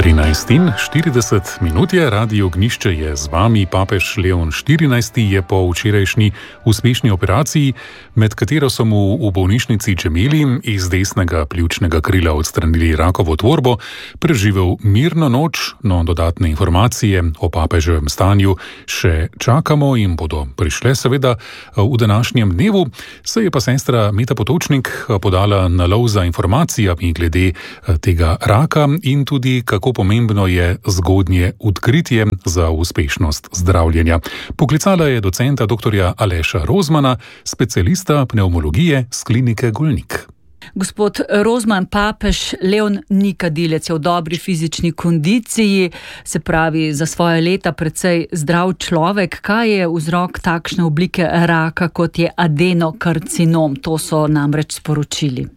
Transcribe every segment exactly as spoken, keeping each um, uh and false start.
trinajst in štirideset minut je, Radio Ognjišče je z vami. Papež Leon štirinajsti je po včerajšnji uspešni operaciji, med katero so mu v bolnišnici Gemelli iz desnega pljučnega krila odstranili rakovo tvorbo, preživel mirno noč. No, dodatne informacije o papeževem stanju še čakamo in bodo prišle seveda v današnjem dnevu. Se je pa sestra Meta Potočnik podala na lov za informacijami glede tega raka in tudi kako pomembno je zgodnje odkritje za uspešnost zdravljenja. Poklicala je docenta doktorja Aleša Rozmana, specialista pnevmologije z klinike Golnik. Gospod Rozman, papež Leon ni kadilec, je v dobri fizični kondiciji, se pravi za svoje leta precej zdrav človek. Kaj je vzrok takšne oblike raka, kot je adenokarcinom? To so namreč sporočili.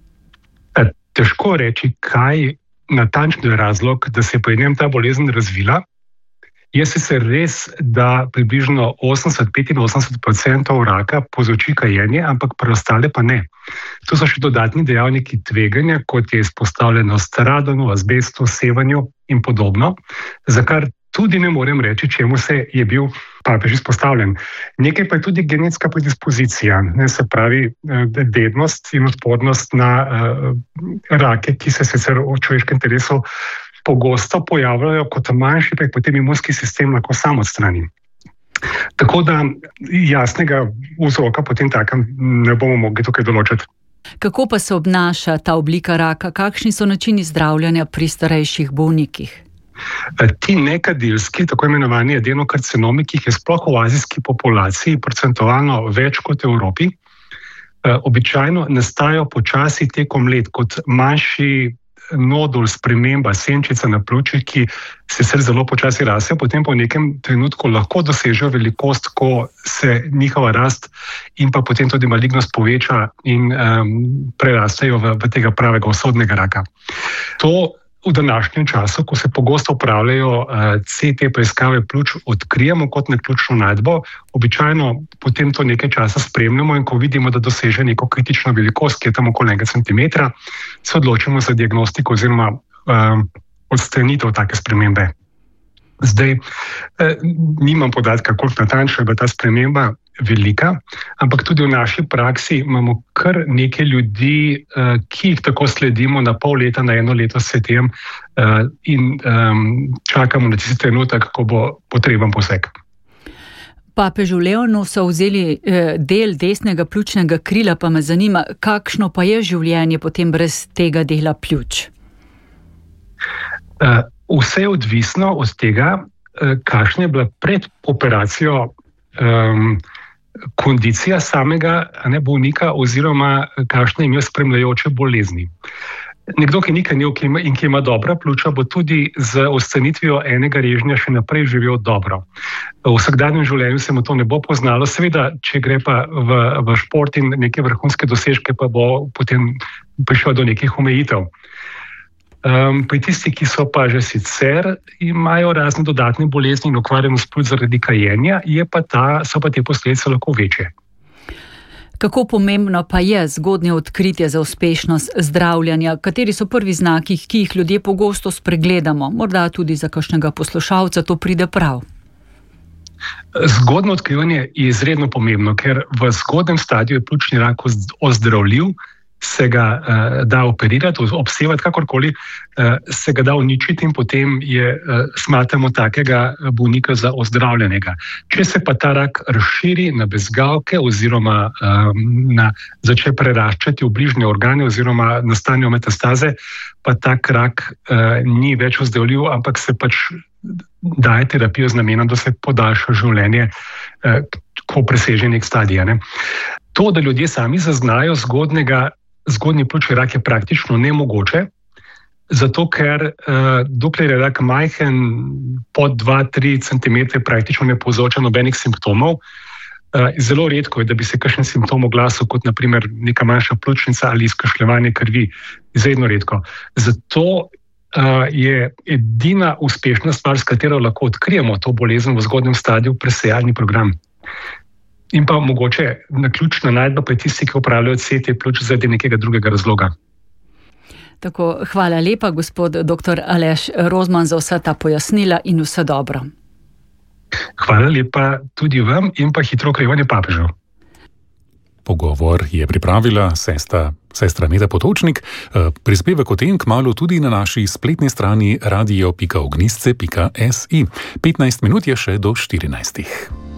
Težko reči, kaj natančno je razlog, da se je pri njem ta bolezen razvila. Je sicer res, da približno osemdeset do petinosemdeset odstotkov raka povzroči kajenje, ampak preostale pa ne. To so še dodatni dejavniki tveganja, kot je izpostavljenost radonu, azbestu, sevanju in podobno, za kar tudi ne morem reči, čemu se je bil papež izpostavljen. Nekaj pa je tudi genetska predispozicija, ne, se pravi dednost in odpornost na uh, rake, ki se sicer v človeškem telesu pogosto pojavljajo kot manjši, pa jih potem imunski sistem lahko sam odstrani. Tako da jasnega vzroka potem takem ne bomo mogli tukaj določiti. Kako pa se obnaša ta oblika raka? Kakšni so načini zdravljenja pri starejših bolnikih? Ti nekadilski, tako imenovani adenokarcinomi, ki jih je sploh v azijski populaciji procentualno več kot v Evropi, običajno nastajajo počasi tekom let kot manjši nodul, sprememba, senčica na pljučih, ki sicer zelo počasi raste, potem po nekem trenutku lahko dosežejo velikost, ko se njihova rast in pa potem tudi malignost poveča in um, prerastejo v, v tega pravega usodnega raka. To v današnjem času, ko se pogosto upravljajo uh, C T preiskave pljuč, odkrijemo kot naključno najdbo, običajno potem to nekaj časa spremljamo in ko vidimo, da doseže neko kritično velikost, ki je tam okoli enega centimetra, se odločimo za diagnostiko oziroma uh, odstranitev take spremembe. Zdaj, eh, nimam podatka, koliko natančno je bila ta sprememba velika, ampak tudi v naši praksi imamo kar nekaj ljudi, eh, ki jih tako sledimo na pol leta, na eno leto s C T-jem eh, in eh, čakamo na tisti trenutek, ko bo potreben poseg. Papežu Leonu so vzeli eh, del desnega pljučnega krila, pa me zanima, kakšno pa je življenje potem brez tega dela pljuč? Uh, Vse je odvisno od tega, kakšna je bila pred operacijo um, kondicija samega ne, bolnika oziroma kakšne je imel spremljajoče bolezni. Nekdo, ki nikaj ni in ki ima dobra pljuča, bo tudi z odstranitvijo enega režnja še naprej živel dobro. V vsakdanjem življenju se mu to ne bo poznalo, seveda, če gre pa v, v šport in neke vrhunske dosežke, pa bo potem prišel do nekih omejitev. Um, pri tisti, ki so pa že sicer imajo razne dodatne bolezni in okvarjenost pljuč zaradi kajenja, je pa ta, so pa te posledice lahko večje. Kako pomembno pa je zgodnje odkritje za uspešnost zdravljenja? Kateri so prvi znaki, ki jih ljudje pogosto spregledamo? Morda tudi za kakšnega poslušalca to pride prav. Zgodnje odkrivanje je izredno pomembno, ker v zgodnem stadiju je pljučni rak ozdravljiv, se ga uh, da operirati, obsevati, kakorkoli, uh, se ga da uničiti in potem je, uh, smatramo takega bolnika za ozdravljenega. Če se pa ta rak razširi na bezgalke oziroma um, na, začne preraščati v bližnje organe oziroma nastanejo metastaze, pa tak rak uh, ni več ozdravljiv, ampak se pač daje terapijo z namenom, da se podaljša življenje, uh, ko preseže nek stadij. Ne? To, da ljudje sami zaznajo zgodnega Zgodnji pljučni rak je praktično nemogoče, zato ker uh, dokler je rak majhen pod dva do tri centimetre praktično ne povzroča nobenih simptomov. Uh, zelo redko je, da bi se kakšen simptom oglasil, kot naprimer neka manjša pljučnica ali izkašljevanje krvi. Izredno redko. Zato uh, je edina uspešna stvar, s katero lahko odkrijemo to bolezen v zgodnjem stadiju, presejalni program. In pa mogoče naključna najdba pa je tisti, ki upravljajo C T pljuč zaradi nekega drugega razloga. Tako, hvala lepa, gospod doktor Aleš Rozman, za vsa ta pojasnila in vse dobro. Hvala lepa tudi vam in pa hitro okrevanje papežev. Pogovor je pripravila sestra, sestra Meda Potočnik. Prispevek o tem kmalu tudi na naši spletni strani radio pika ognjisce pika si. petnajst minut je še do štirinajstih.